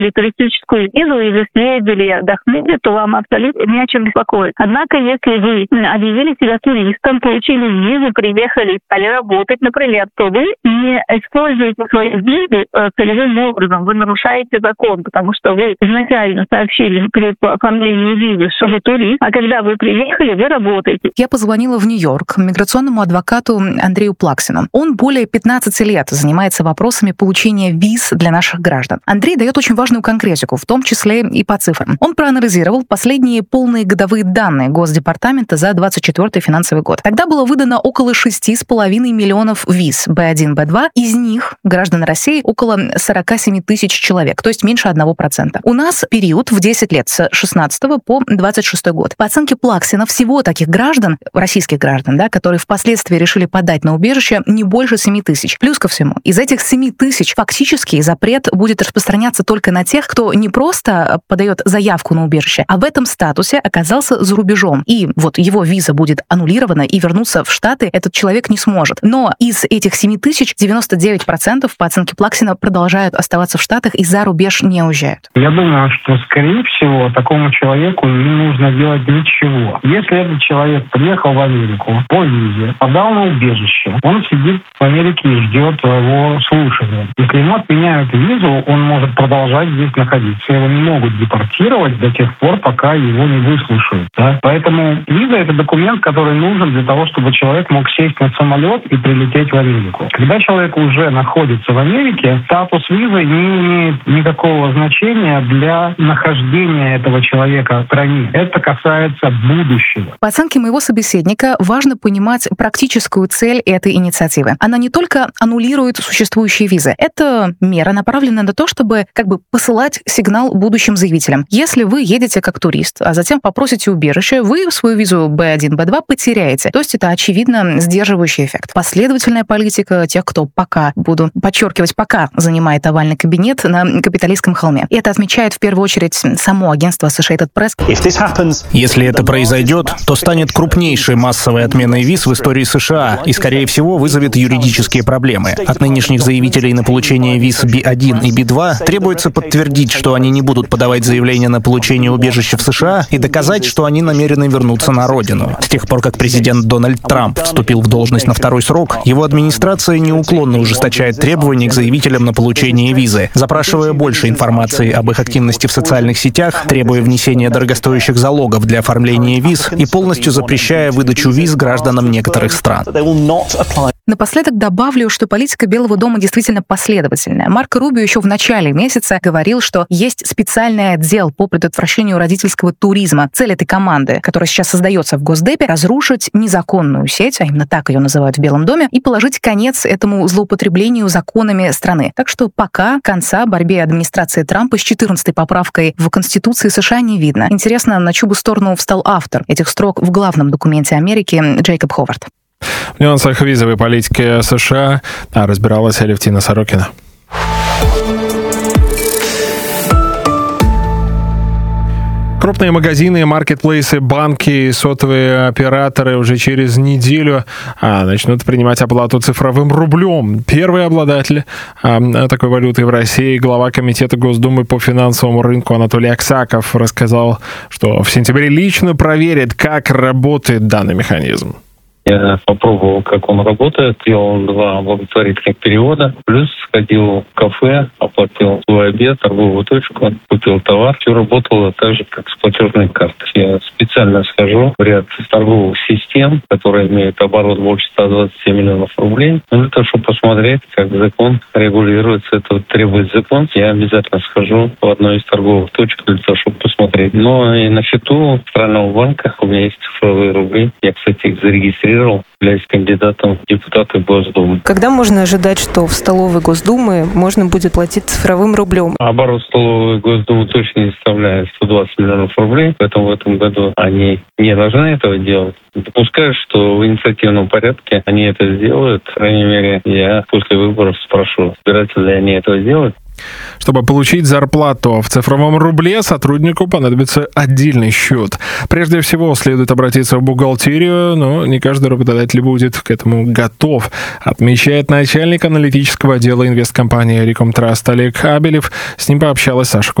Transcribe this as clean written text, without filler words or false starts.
получили туристическую визу или съездили и отдохнули, то вам абсолютно не о чем беспокоиться. Однако, если вы объявили себя туристом, получили визу, приехали и стали работать, например, то вы не используете свои визы целевым образом. Вы нарушаете закон, потому что вы изначально сообщили при оформлении визы, что вы турист, а когда вы приехали, вы работаете. Я позвонила в Нью-Йорк миграционному адвокату Андрею Плаксину. Он более 15 лет занимается вопросами получения виз для наших граждан. Андрей дает очень важную конкретику, в том числе и по цифрам. Он проанализировал последние полные годовые данные Госдепартамента за 2024 финансовый год. Тогда было выдано около 6,5 миллионов виз B1, B2. Из них граждан России около 47 тысяч человек, то есть меньше 1%. У нас период в 10 лет с 16 по 26 год. По оценке Плаксина, всего таких граждан, российских граждан, которые впоследствии решили подать на убежище, не больше 7 тысяч. Плюс ко всему, из этих 7 тысяч фактически запрет будет распространяться только на тех, кто не просто подает заявку на убежище, а в этом статусе оказался за рубежом. И вот его виза будет аннулирована, и вернуться в Штаты этот человек не сможет. Но из этих 7 тысяч 99% по оценке Плаксина продолжают оставаться в Штатах и за рубеж не уезжают. Я думаю, что, скорее всего, такому человеку не нужно делать ничего. Если этот человек приехал в Америку по визе, подал на убежище, он сидит в Америке и ждет его слушания. Если ему отменяют визу, он может продолжать здесь находиться. Его не могут депортировать до тех пор, пока его не выслушают. Да? Поэтому виза — это документ, который нужен для того, чтобы человек мог сесть на самолет и прилететь в Америку. Когда человек уже находится в Америке, статус визы не имеет никакого значения для нахождения этого человека в стране. Это касается будущего. По оценке моего собеседника, важно понимать практическую цель этой инициативы. Она не только аннулирует существующие визы. Это мера направлена на то, чтобы посылать сигнал будущим заявителям. Если вы едете как турист, а затем попросите убежище, вы свою визу B1, B2 потеряете. То есть это, очевидно, сдерживающий эффект. Последовательная политика тех, кто пока, буду подчеркивать, пока занимает овальный кабинет на Капитолийском холме. И это отмечает в первую очередь само агентство Associated Press. Если это произойдет, то станет крупнейшей массовой отменой виз в истории США и, скорее всего, вызовет юридические проблемы. От нынешних заявителей на получение виз B1 и B2 требуется подтвердить, что они не будут подавать заявление на получение убежища в США и доказать, что они намерены вернуться на родину. С тех пор, как президент Дональд Трамп вступил в должность на второй срок, его администрация неуклонно ужесточает требования к заявителям на получение визы, запрашивая больше информации об их активности в социальных сетях, требуя внесения дорогостоящих залогов для оформления виз и полностью запрещая выдачу виз гражданам некоторых стран. Напоследок добавлю, что политика Белого дома действительно последовательная. Марко Рубио еще в начале месяца говорил, что есть специальный отдел по предотвращению родительского туризма. Цель этой команды, которая сейчас создается в Госдепе, разрушить незаконную сеть, а именно так ее называют в Белом доме, и положить конец этому злоупотреблению законами страны. Так что пока конца борьбе администрации Трампа с 14-й поправкой в Конституции США не видно. Интересно, на чью бы сторону встал автор этих строк в главном документе Америки Джейкоб Ховард. В нюансах визовой политики США разбиралась Алевтина Сорокина. Крупные магазины, маркетплейсы, банки и сотовые операторы уже через неделю начнут принимать оплату цифровым рублем. Первый обладатель такой валюты в России, глава Комитета Госдумы по финансовому рынку Анатолий Аксаков, рассказал, что в сентябре лично проверит, как работает данный механизм. Я попробовал, как он работает, сделал 2 благотворительных перевода, плюс сходил в кафе, оплатил свой обед, торговую точку, купил товар. Все работало так же, как с платежной картой. Я специально схожу в ряд торговых систем, которые имеют оборот больше 120 миллионов рублей, для того, чтобы посмотреть, как закон регулируется, это требует закон. Я обязательно схожу в одной из торговых точек для того, чтобы посмотреть. Но и на счету Центрального банка у меня есть цифровые рубли. Я, кстати, их зарегистрировал, являюсь кандидатом в депутаты Госдумы. Когда можно ожидать, что в столовой Госдумы можно будет платить цифровым рублем? Оборот столовой Госдумы точно не составляет 120 миллионов рублей, поэтому в этом году они не должны этого делать. Допускаю, что в инициативном порядке они это сделают. По крайней мере, я после выборов спрошу, собираются ли они этого делать. Чтобы получить зарплату в цифровом рубле, сотруднику понадобится отдельный счет. Прежде всего, следует обратиться в бухгалтерию, но не каждый работодатель будет к этому готов, отмечает начальник аналитического отдела инвесткомпании Recomtrust Олег Абелев. С ним пообщалась Саша